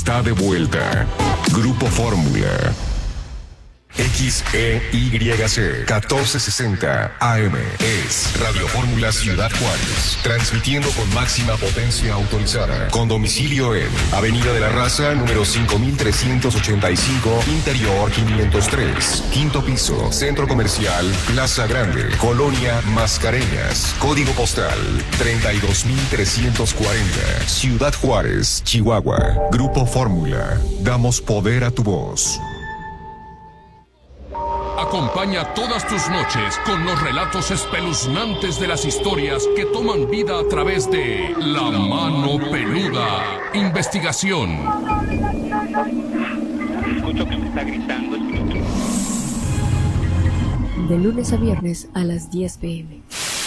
está de vuelta. Grupo Fórmula. XEYC 1460 AM es Radio Fórmula Ciudad Juárez, transmitiendo con máxima potencia autorizada, con domicilio en Avenida de la Raza, número 5385, Interior 503, quinto piso, Centro Comercial Plaza Grande, Colonia Mascareñas, código postal 32340, Ciudad Juárez, Chihuahua. Grupo Fórmula, damos poder a tu voz. Acompaña todas tus noches con los relatos espeluznantes de las historias que toman vida a través de La Mano Peluda. Investigación. Escucho que me está gritando. De lunes a viernes a las 10 p.m.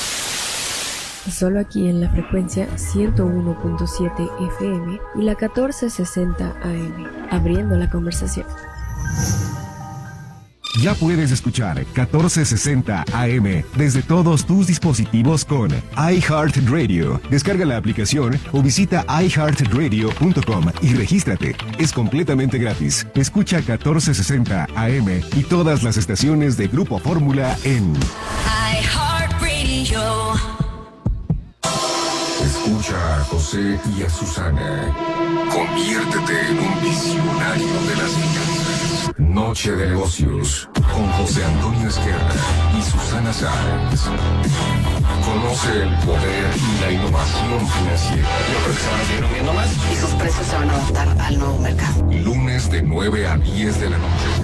Solo aquí en la frecuencia 101.7 FM y la 1460 AM. Abriendo la conversación. Ya puedes escuchar 1460 AM desde todos tus dispositivos con iHeartRadio. Descarga la aplicación o visita iHeartRadio.com y regístrate. Es completamente gratis. Escucha 1460 AM y todas las estaciones de Grupo Fórmula en iHeartRadio. Escucha a José y a Susana. Conviértete en un visionario de las finanzas. Noche de negocios con José Antonio Esquerra y Susana Sáenz. Conoce el poder y la innovación financiera. Yo creo que se van a seguir hundiendo más y sus precios se van a adaptar al nuevo mercado. Lunes de 9 a 10 de la noche.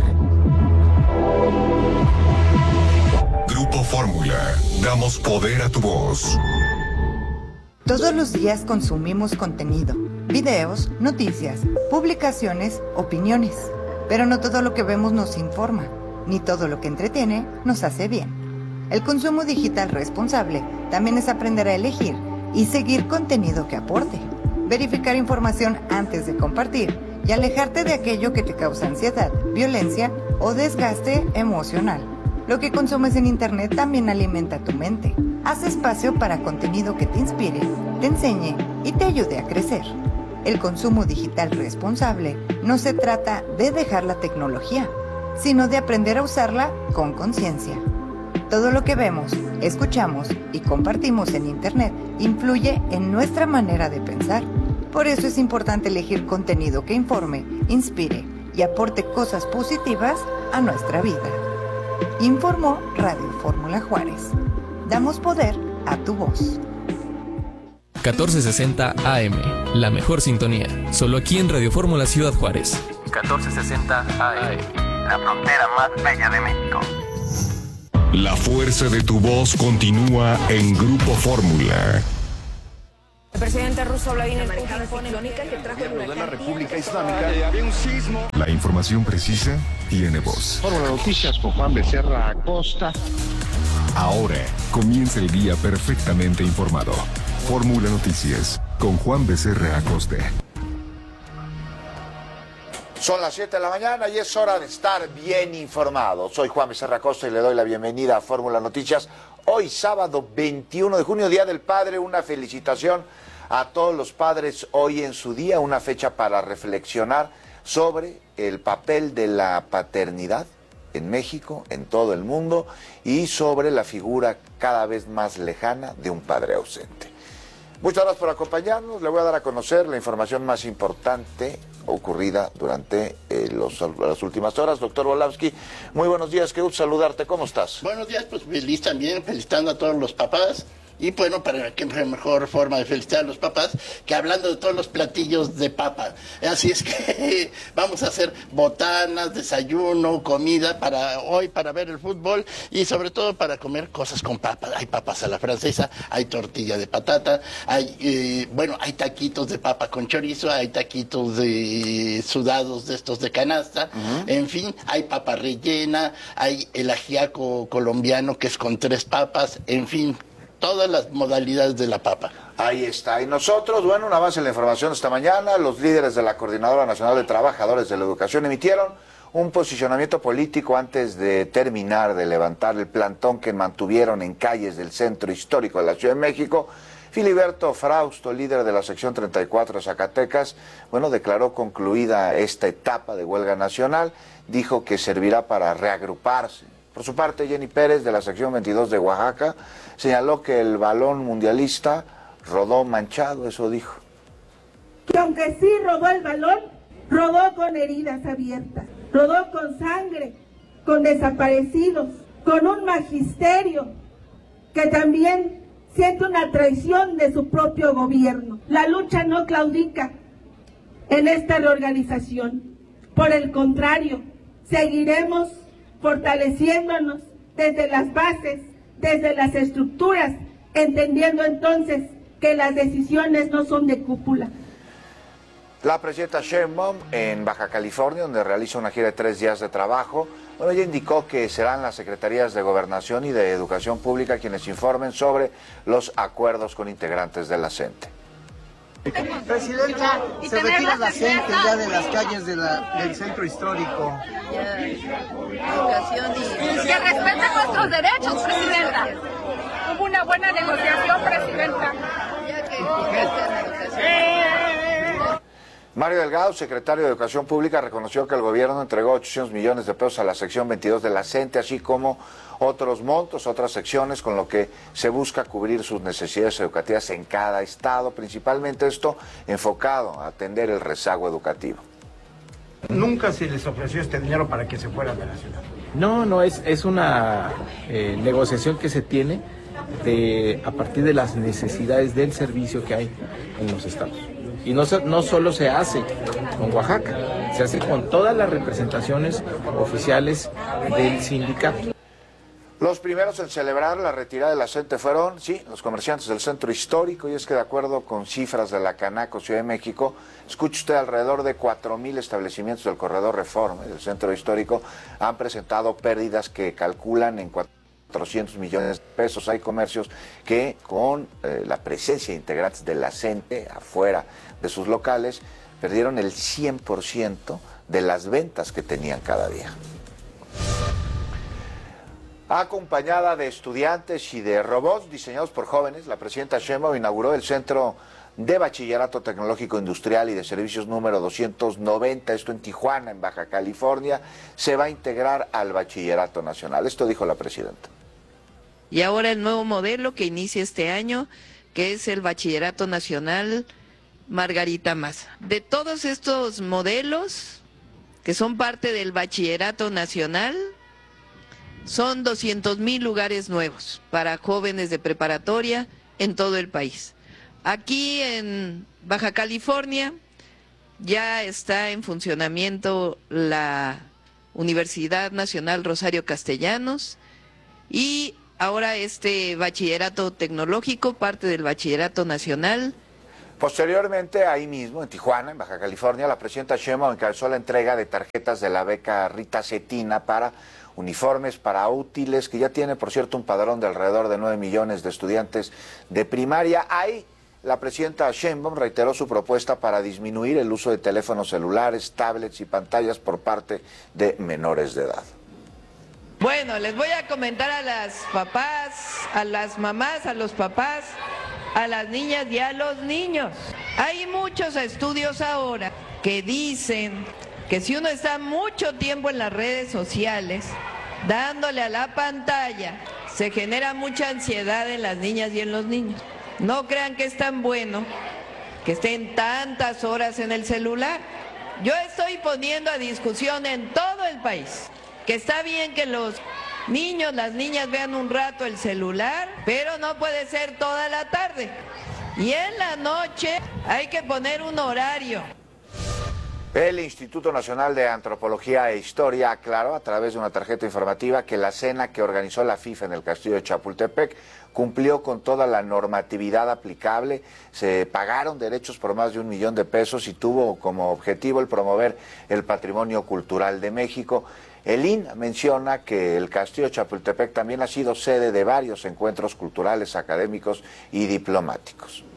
Grupo Fórmula. Damos poder a tu voz. Todos los días consumimos contenido, videos, noticias, publicaciones, opiniones. Pero no todo lo que vemos nos informa, ni todo lo que entretiene nos hace bien. El consumo digital responsable también es aprender a elegir y seguir contenido que aporte, verificar información antes de compartir y alejarte de aquello que te causa ansiedad, violencia o desgaste emocional. Lo que consumes en Internet también alimenta tu mente. Haz espacio para contenido que te inspire, te enseñe y te ayude a crecer. El consumo digital responsable no se trata de dejar la tecnología, sino de aprender a usarla con conciencia. Todo lo que vemos, escuchamos y compartimos en Internet influye en nuestra manera de pensar. Por eso es importante elegir contenido que informe, inspire y aporte cosas positivas a nuestra vida. Informó Radio Fórmula Juárez. Damos poder a tu voz. 1460 AM, la mejor sintonía. Solo aquí en Radio Fórmula Ciudad Juárez. 1460 AM, la frontera más bella de México. La fuerza de tu voz continúa en Grupo Fórmula. El presidente ruso Vladimir Putin pone que trajo de la República Islámica. Había un sismo. La información precisa tiene voz. Fórmula Noticias con Juan Becerra Acosta. Ahora comienza el día perfectamente informado. Fórmula Noticias con Juan Becerra Acosta. Son las 7 de la mañana y es hora de estar bien informado. Soy Juan Becerra Acosta y le doy la bienvenida a Fórmula Noticias. Hoy sábado 21 de junio, Día del Padre, una felicitación a todos los padres hoy en su día, una fecha para reflexionar sobre el papel de la paternidad en México, en todo el mundo, y sobre la figura cada vez más lejana de un padre ausente. Muchas gracias por acompañarnos. Le voy a dar a conocer la información más importante ocurrida durante las últimas horas. Doctor Volávsky, muy buenos días, qué gusto saludarte, ¿cómo estás? Buenos días, pues feliz también, felicitando a todos los papás. Y bueno, para qué mejor forma de felicitar a los papás que hablando de todos los platillos de papa. Así es que vamos a hacer botanas, desayuno, comida para hoy, para ver el fútbol y sobre todo para comer cosas con papa. Hay papas a la francesa, hay tortilla de patata, hay hay taquitos de papa con chorizo, hay taquitos de sudados de estos de canasta, en fin, hay papa rellena, hay el ajiaco colombiano que es con 3 papas, en fin, todas las modalidades de la papa. Ahí está. Y nosotros, bueno, un avance en la información esta mañana. Los líderes de la Coordinadora Nacional de Trabajadores de la Educación emitieron un posicionamiento político antes de terminar de levantar el plantón que mantuvieron en calles del centro histórico de la Ciudad de México. Filiberto Frausto, líder de la sección 34 de Zacatecas, declaró concluida esta etapa de huelga nacional, dijo que servirá para reagruparse. Por su parte, Jenny Pérez, de la sección 22 de Oaxaca, señaló que el balón mundialista rodó manchado, eso dijo. Que aunque sí rodó el balón, rodó con heridas abiertas, rodó con sangre, con desaparecidos, con un magisterio que también siente una traición de su propio gobierno. La lucha no claudica en esta reorganización. Por el contrario, seguiremos fortaleciéndonos desde las bases, desde las estructuras, entendiendo entonces que las decisiones no son de cúpula. La presidenta Sheinbaum en Baja California, donde realiza una gira de 3 días de trabajo, ella indicó que serán las secretarías de Gobernación y de Educación Pública quienes informen sobre los acuerdos con integrantes de la CENTE. Presidenta, se retira la CENTE ya de las calles del centro histórico. Que respeten nuestros derechos, Presidenta. Hubo una buena negociación, Presidenta. Mario Delgado, secretario de Educación Pública, reconoció que el gobierno entregó 800 millones de pesos a la sección 22 de la CENTE, así como otros montos, otras secciones, con lo que se busca cubrir sus necesidades educativas en cada estado, principalmente esto enfocado a atender el rezago educativo. Nunca se les ofreció este dinero para que se fueran de la ciudad. No, es una negociación que se tiene a partir de las necesidades del servicio que hay en los estados. Y no solo se hace con Oaxaca, se hace con todas las representaciones oficiales del sindicato. Los primeros en celebrar la retirada de la CENTE fueron, los comerciantes del centro histórico, y es que de acuerdo con cifras de la Canaco Ciudad de México, escuche usted, alrededor de 4,000 establecimientos del corredor Reforma y del centro histórico han presentado pérdidas que calculan en 400 millones de pesos. Hay comercios que con la presencia de integrantes de la CENTE afuera de sus locales perdieron el 100% de las ventas que tenían cada día. Acompañada de estudiantes y de robots diseñados por jóvenes, la presidenta Sheinbaum inauguró el Centro de Bachillerato Tecnológico Industrial y de Servicios número 290, esto en Tijuana, en Baja California. Se va a integrar al Bachillerato Nacional. Esto dijo la presidenta. Y ahora el nuevo modelo que inicia este año, que es el Bachillerato Nacional Margarita Maza. De todos estos modelos, que son parte del Bachillerato Nacional, son 200,000 lugares nuevos para jóvenes de preparatoria en todo el país. Aquí en Baja California ya está en funcionamiento la Universidad Nacional Rosario Castellanos y ahora este bachillerato tecnológico, parte del Bachillerato Nacional. Posteriormente, ahí mismo, en Tijuana, en Baja California, la presidenta Sheinbaum encabezó la entrega de tarjetas de la beca Rita Cetina para uniformes, para útiles, que ya tiene, por cierto, un padrón de alrededor de 9 millones de estudiantes de primaria. Ahí la presidenta Sheinbaum reiteró su propuesta para disminuir el uso de teléfonos celulares, tablets y pantallas por parte de menores de edad. Bueno, les voy a comentar a las papás, a las mamás, a los papás, a las niñas y a los niños. Hay muchos estudios ahora que dicen que si uno está mucho tiempo en las redes sociales, dándole a la pantalla, se genera mucha ansiedad en las niñas y en los niños. No crean que es tan bueno que estén tantas horas en el celular. Yo estoy poniendo a discusión en todo el país que está bien que los niños, las niñas vean un rato el celular, pero no puede ser toda la tarde. Y en la noche hay que poner un horario. El Instituto Nacional de Antropología e Historia aclaró a través de una tarjeta informativa que la cena que organizó la FIFA en el Castillo de Chapultepec cumplió con toda la normatividad aplicable. Se pagaron derechos por más de 1 millón de pesos y tuvo como objetivo el promover el patrimonio cultural de México. El INA menciona que el Castillo de Chapultepec también ha sido sede de varios encuentros culturales, académicos y diplomáticos.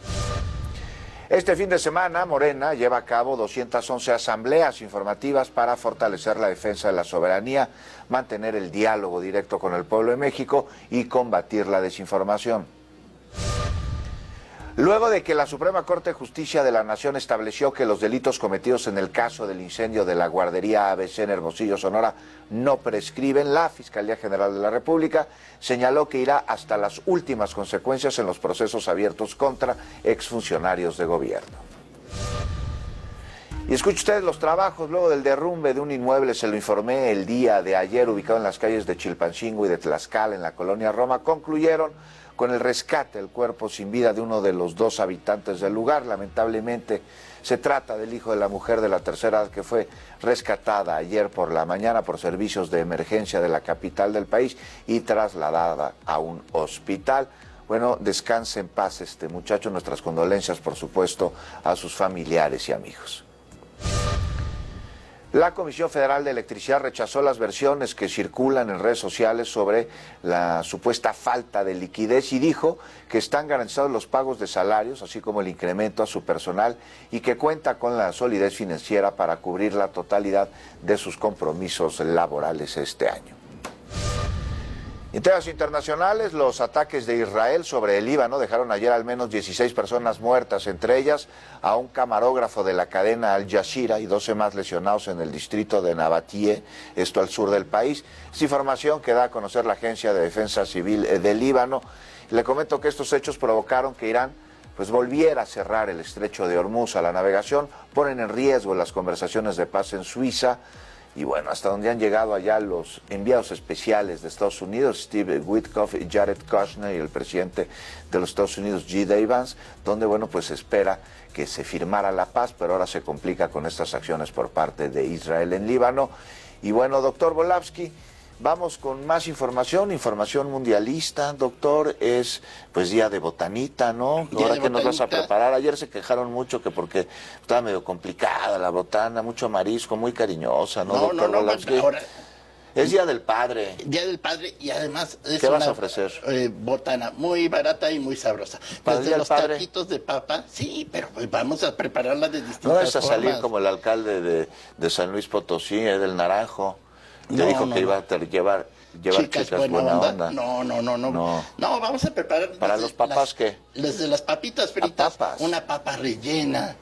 Este fin de semana, Morena lleva a cabo 211 asambleas informativas para fortalecer la defensa de la soberanía, mantener el diálogo directo con el pueblo de México y combatir la desinformación. Luego de que la Suprema Corte de Justicia de la Nación estableció que los delitos cometidos en el caso del incendio de la guardería ABC en Hermosillo, Sonora, no prescriben, la Fiscalía General de la República señaló que irá hasta las últimas consecuencias en los procesos abiertos contra exfuncionarios de gobierno. Y escuche ustedes los trabajos luego del derrumbe de un inmueble, se lo informé el día de ayer, ubicado en las calles de Chilpancingo y de Tlaxcala, en la colonia Roma, concluyeron con el rescate del cuerpo sin vida de uno de los 2 habitantes del lugar. Lamentablemente se trata del hijo de la mujer de la tercera edad que fue rescatada ayer por la mañana por servicios de emergencia de la capital del país y trasladada a un hospital. Bueno, descanse en paz este muchacho, nuestras condolencias por supuesto a sus familiares y amigos. La Comisión Federal de Electricidad rechazó las versiones que circulan en redes sociales sobre la supuesta falta de liquidez y dijo que están garantizados los pagos de salarios, así como el incremento a su personal y que cuenta con la solidez financiera para cubrir la totalidad de sus compromisos laborales este año. En temas internacionales, los ataques de Israel sobre el Líbano dejaron ayer al menos 16 personas muertas, entre ellas a un camarógrafo de la cadena Al Jazeera y 12 más lesionados en el distrito de Nabatie, esto al sur del país. Es información que da a conocer la Agencia de Defensa Civil del Líbano. Le comento que estos hechos provocaron que Irán volviera a cerrar el estrecho de Hormuz a la navegación, ponen en riesgo las conversaciones de paz en Suiza. Y bueno, hasta donde han llegado allá los enviados especiales de Estados Unidos, Steve Witkoff y Jared Kushner, y el presidente de los Estados Unidos, J.D. Vance, donde, bueno, pues se espera que se firmara la paz, pero ahora se complica con estas acciones por parte de Israel en Líbano. Y bueno, doctor Volavsky, vamos con más información mundialista, doctor. Es pues día de botanita, ¿no? Ahora que nos vas a preparar. Ayer se quejaron mucho que porque estaba medio complicada la botana, mucho marisco, muy cariñosa, ¿no, doctor Volavsky? Ahora es Día del Padre. Día del Padre y además es ¿qué vas a ofrecer? Botana muy barata y muy sabrosa. Desde los taquitos de papa, sí, pero pues vamos a prepararla de distintas formas. No vas a salir como el alcalde de San Luis Potosí, del Naranjo. Te dijo que iba a llevar chicas buena onda. No, vamos a preparar. ¿Para los papás qué? Desde las papitas fritas, una papa rellena,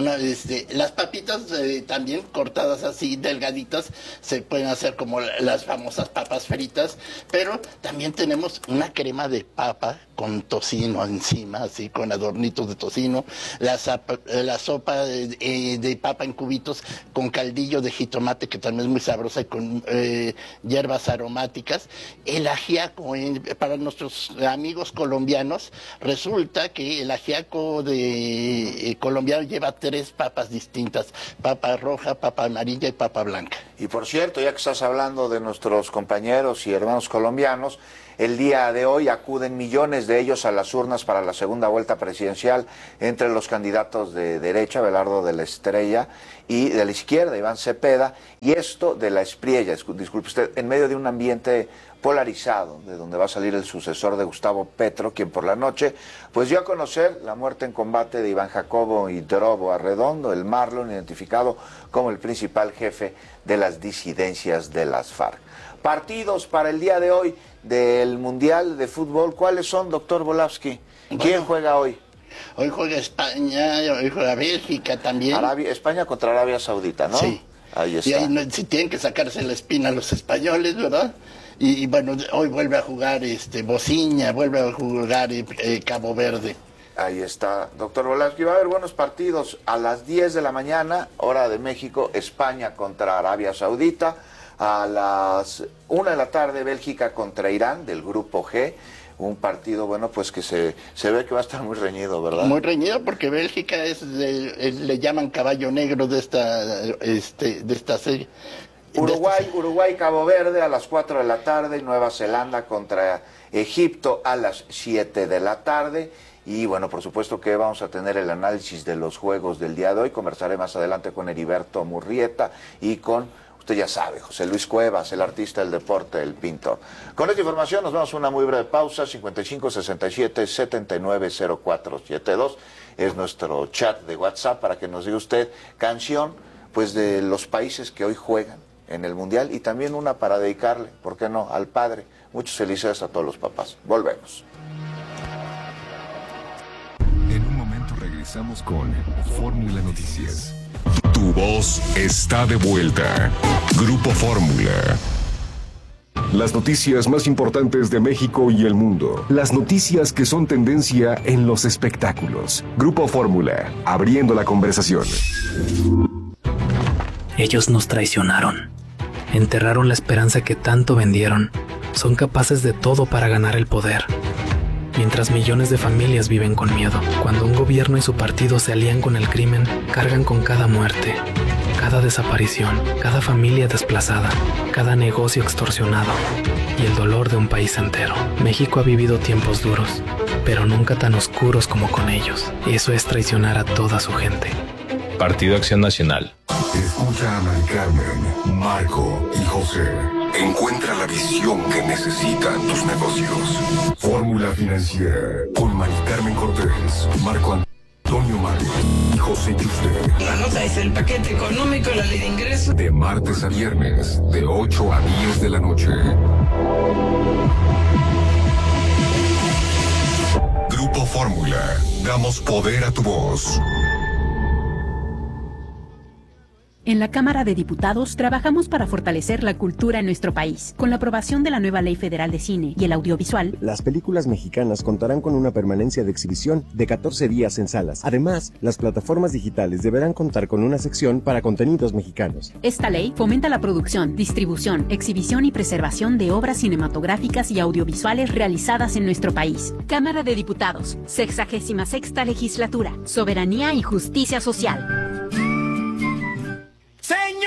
las papitas también cortadas así, delgaditas, se pueden hacer como las famosas papas fritas, pero también tenemos una crema de papa con tocino encima, así con adornitos de tocino, la sopa de papa en cubitos con caldillo de jitomate, que también es muy sabrosa, y con hierbas aromáticas, el ajiaco, para nuestros amigos colombianos, resulta que el ajiaco colombiano lleva 3 papas distintas, papa roja, papa amarilla y papa blanca. Y por cierto, ya que estás hablando de nuestros compañeros y hermanos colombianos, el día de hoy acuden millones de ellos a las urnas para la segunda vuelta presidencial entre los candidatos de derecha, Abelardo de la Estrella, y de la izquierda, Iván Cepeda, y esto de la Espriella, disculpe usted, en medio de un ambiente polarizado, de donde va a salir el sucesor de Gustavo Petro, quien por la noche pues dio a conocer la muerte en combate de Iván Jacobo Hidrobo Arredondo, el Marlon, identificado como el principal jefe de las disidencias de las FARC. Partidos para el día de hoy del Mundial de Fútbol, ¿cuáles son, doctor Volavsky? ¿Quién juega hoy? Hoy juega España, hoy juega Bélgica también. España contra Arabia Saudita, ¿no? Sí. Ahí está. Y ahí sí tienen que sacarse la espina los españoles, ¿verdad? Y bueno, hoy vuelve a jugar Bociña, vuelve a jugar Cabo Verde. Ahí está, doctor Volavsky. Va a haber buenos partidos a las 10 de la mañana, hora de México, España contra Arabia Saudita. A las 1 de la tarde, Bélgica contra Irán, del grupo G. Un partido, bueno, pues que se ve que va a estar muy reñido, ¿verdad? Muy reñido porque Bélgica le llaman caballo negro de esta serie. Uruguay, Cabo Verde a las 4 de la tarde, Nueva Zelanda contra Egipto a las 7 de la tarde. Y bueno, por supuesto que vamos a tener el análisis de los juegos del día de hoy. Conversaré más adelante con Heriberto Murrieta y con, usted ya sabe, José Luis Cuevas, el artista del deporte, el pintor. Con esta información nos vamos a una muy breve pausa. 5567-790472 es nuestro chat de WhatsApp para que nos diga usted canción pues de los países que hoy juegan en el Mundial y también una para dedicarle, ¿por qué no?, al padre. Muchas felicidades a todos los papás. Volvemos. En Regresamos con Fórmula Noticias. Tu voz está de vuelta. Grupo Fórmula. Las noticias más importantes de México y el mundo. Las noticias que son tendencia en los espectáculos. Grupo Fórmula, abriendo la conversación. Ellos nos traicionaron. Enterraron la esperanza que tanto vendieron. Son capaces de todo para ganar el poder. Mientras millones de familias viven con miedo. Cuando un gobierno y su partido se alían con el crimen, cargan con cada muerte, cada desaparición, cada familia desplazada, cada negocio extorsionado y el dolor de un país entero. México ha vivido tiempos duros, pero nunca tan oscuros como con ellos. Eso es traicionar a toda su gente. Partido Acción Nacional. Escucha a Mari Carmen, Marco y José. Encuentra la visión que necesitan tus negocios. Fórmula Financiera con Mari Carmen Cortés, Marco Antonio Mario y José Yuste. La nota es el paquete económico y la ley de ingresos. De martes a viernes, de 8 a 10 de la noche. Grupo Fórmula. Damos poder a tu voz. En la Cámara de Diputados trabajamos para fortalecer la cultura en nuestro país. Con la aprobación de la nueva Ley Federal de Cine y el Audiovisual, las películas mexicanas contarán con una permanencia de exhibición de 14 días en salas. Además, las plataformas digitales deberán contar con una sección para contenidos mexicanos. Esta ley fomenta la producción, distribución, exhibición y preservación de obras cinematográficas y audiovisuales realizadas en nuestro país. Cámara de Diputados, 66ª Legislatura, Soberanía y Justicia Social. ¡Señores!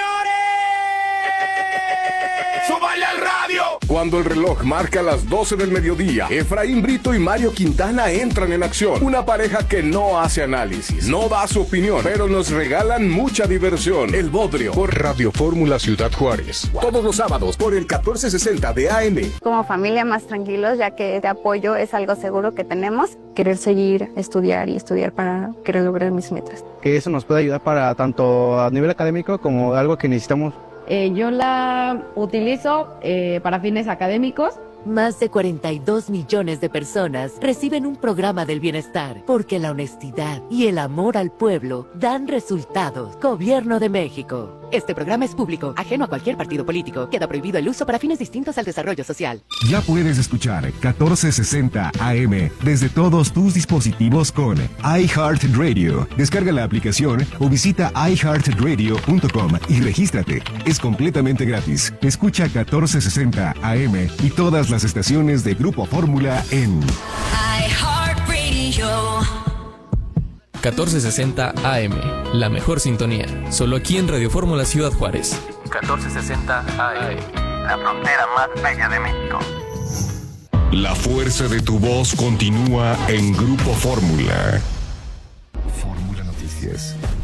¡Súbale al radio! Cuando el reloj marca las 12 del mediodía, Efraín Brito y Mario Quintana entran en acción. Una pareja que no hace análisis, no da su opinión, pero nos regalan mucha diversión. El Bodrio, por Radio Fórmula Ciudad Juárez. Todos los sábados por el 1460 de AM. Como familia más tranquilos, ya que este apoyo es algo seguro que tenemos. Querer seguir, estudiar y estudiar para querer lograr mis metas. Que eso nos puede ayudar para tanto a nivel académico como algo que necesitamos. Yo la utilizo para fines académicos. Más de 42 millones de personas reciben un programa del bienestar porque la honestidad y el amor al pueblo dan resultados. Gobierno de México. Este programa es público, ajeno a cualquier partido político. Queda prohibido el uso para fines distintos al desarrollo social. Ya puedes escuchar 1460 AM desde todos tus dispositivos con iHeartRadio. Descarga la aplicación o visita iHeartRadio.com y regístrate. Es completamente gratis. Escucha 1460 AM y todas las estaciones de Grupo Fórmula en iHeartRadio. 1460 AM, la mejor sintonía. Solo aquí en Radio Fórmula Ciudad Juárez. 1460 AM, la frontera más bella de México. La fuerza de tu voz continúa en Grupo Fórmula. Fórmula Noticias.